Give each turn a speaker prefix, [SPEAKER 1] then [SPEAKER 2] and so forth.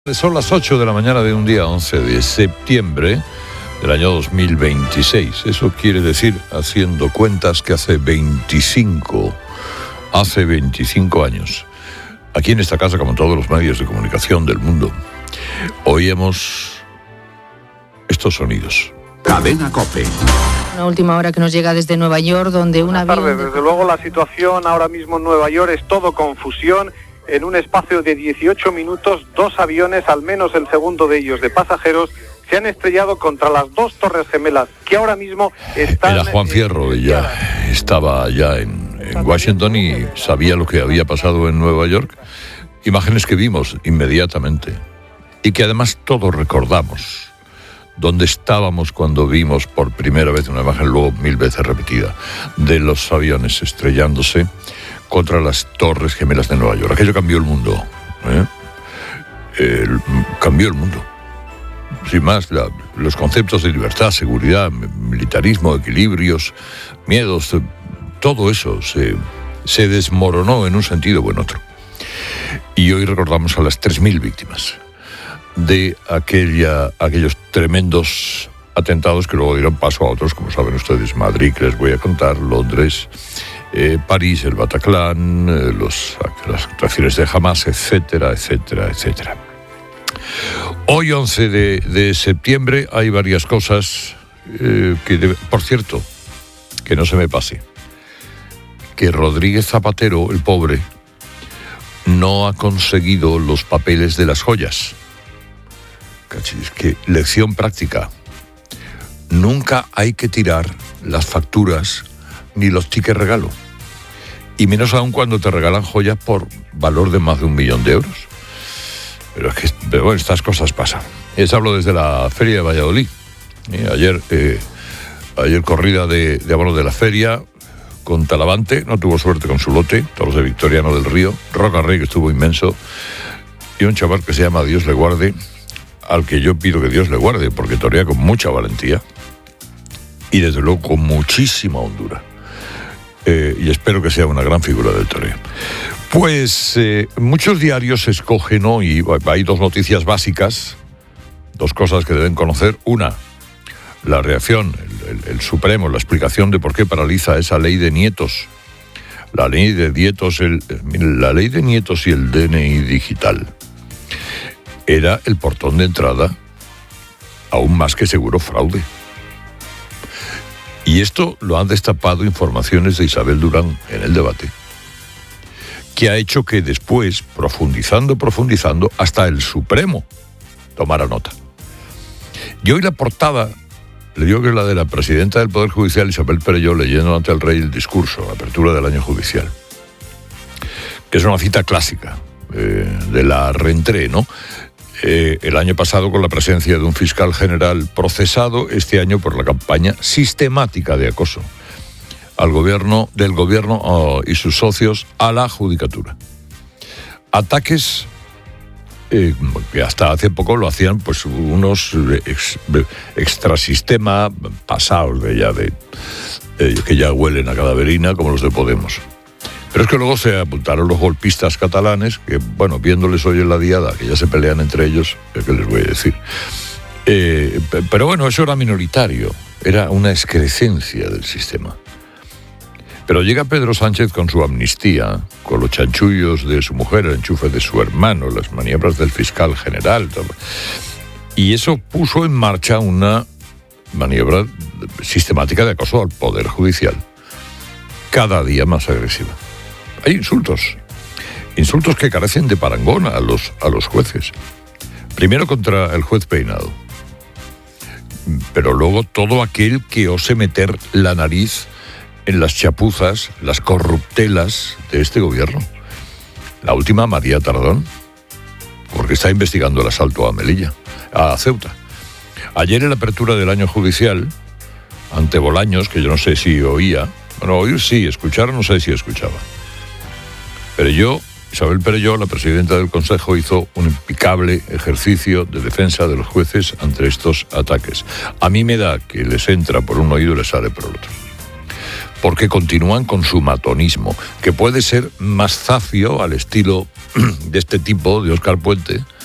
[SPEAKER 1] Son las 8 de la mañana de un día 11 de septiembre del año 2026. Eso quiere decir, haciendo cuentas, que hace 25 años, aquí en esta casa, como en todos los medios de comunicación del mundo, oíamos estos sonidos.
[SPEAKER 2] Cadena COPE.
[SPEAKER 3] Una última hora que nos llega desde Nueva York, donde un avión...
[SPEAKER 4] Buenas tardes. Desde luego la situación ahora mismo en Nueva York es todo confusión. En un espacio de 18 minutos, 2 aviones, al menos el segundo de ellos de pasajeros, se han estrellado contra las 2 torres gemelas que ahora mismo están...
[SPEAKER 1] Era Juan Fierro, ella estaba allá en Washington y sabía lo que había pasado en Nueva York. Imágenes que vimos inmediatamente y que además todos recordamos. Dónde estábamos cuando vimos por primera vez una imagen, luego 1000 veces repetida, de los aviones estrellándose contra las torres gemelas de Nueva York. Aquello cambió el mundo. Cambió el mundo. Sin más, los conceptos de libertad, seguridad, militarismo, equilibrios, miedos, todo eso se desmoronó en un sentido o en otro. Y hoy recordamos a las 3.000 víctimas de aquellos tremendos atentados que luego dieron paso a otros, como saben ustedes, Madrid, que les voy a contar, Londres, París, el Bataclan, las actuaciones de Hamas, etcétera, etcétera, etcétera. Hoy, 11 de septiembre, hay varias cosas por cierto, que no se me pase, que Rodríguez Zapatero, el pobre, no ha conseguido los papeles de las joyas. Es que, lección práctica, nunca hay que tirar las facturas ni los tickets regalo, y menos aún cuando te regalan joyas por valor de más de 1 millón de euros. Pero bueno, estas cosas pasan. Les hablo desde la Feria de Valladolid. Ayer corrida de abono de la feria con Talavante, no tuvo suerte con su lote, toros de Victoriano del Río, Roca Rey, que estuvo inmenso, y un chaval que se llama Dios le guarde, al que yo pido que Dios le guarde, porque torea con mucha valentía y desde luego con muchísima hondura. Y espero que sea una gran figura del toreo. Pues muchos diarios escogen hoy, hay 2 noticias básicas, 2 cosas que deben conocer. Una, la reacción, el Supremo, la explicación de por qué paraliza esa ley de nietos. La ley de nietos, la ley de nietos y el DNI digital era el portón de entrada a un más que seguro fraude. Y esto lo han destapado informaciones de Isabel Durán en el debate, que ha hecho que después, profundizando, hasta el Supremo tomara nota. Y hoy la portada, le digo que es la de la presidenta del Poder Judicial, Isabel Perelló, leyendo ante el rey el discurso, la apertura del año judicial, que es una cita clásica de la rentrée, ¿no? El año pasado con la presencia de un fiscal general procesado, este año por la campaña sistemática de acoso del gobierno y sus socios a la judicatura. Ataques que hasta hace poco lo hacían pues unos extrasistema pasados que ya huelen a cadaverina, como los de Podemos. Pero es que luego se apuntaron los golpistas catalanes, que, bueno, viéndoles hoy en la diada, que ya se pelean entre ellos, ¿qué les voy a decir? Pero bueno, eso era minoritario, era una excrescencia del sistema. Pero llega Pedro Sánchez con su amnistía, con los chanchullos de su mujer, el enchufe de su hermano, las maniobras del fiscal general, y eso puso en marcha una maniobra sistemática de acoso al Poder Judicial, cada día más agresiva. Hay insultos que carecen de parangón a los jueces. Primero contra el juez Peinado, pero luego todo aquel que ose meter la nariz en las chapuzas, las corruptelas de este gobierno. La última, María Tardón, porque está investigando el asalto a Ceuta. Ayer en la apertura del año judicial, ante Bolaños, que yo no sé si oía, bueno, oír sí, escuchar no sé si escuchaba. Isabel Perelló, la presidenta del Consejo, hizo un impecable ejercicio de defensa de los jueces ante estos ataques. A mí me da que les entra por un oído y les sale por el otro. Porque continúan con su matonismo, que puede ser más zafio al estilo de este tipo, de Óscar Puente,